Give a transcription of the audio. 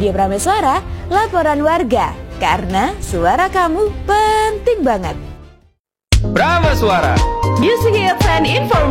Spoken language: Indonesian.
Radio Prameswara, laporan warga. Karena suara kamu penting banget. Prameswara, Music Hits and Info